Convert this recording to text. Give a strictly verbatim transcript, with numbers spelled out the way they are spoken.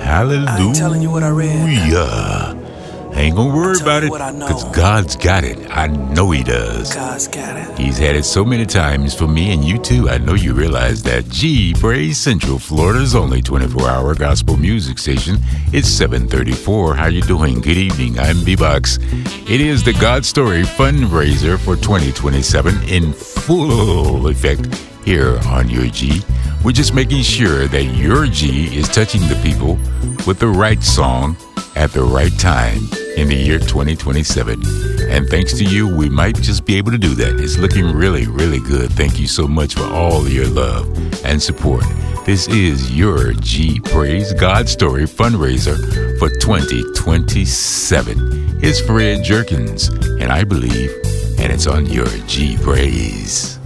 Hallelujah. I ain't telling you what I read. I ain't gonna worry about it, what I know. because God's got it. I know he does. God's got it. He's had it so many times for me and you too. I know you realize that. G Praise Central, Florida's only twenty-four hour gospel music station. It's seven thirty-four. How you doing? Good evening. I'm B-Box. It is the God Story fundraiser for twenty twenty-seven in full effect here on your G. We're just making sure that your G is touching the people with the right song at the right time in the year twenty twenty-seven. And thanks to you, we might just be able to do that. It's looking really, really good. Thank you so much for all your love and support. This is your G Praise God Story fundraiser for twenty twenty-seven. It's Fred Jerkins, and I believe, and it's on your G Praise.